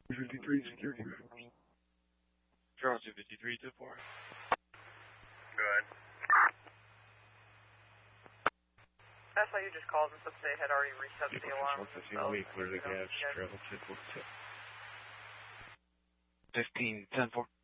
53 security members. Charles 253 to 4. Good. That's how you just called and said they had already reset the alarm. Clear the gas, travel 10-4. 15, 10-4.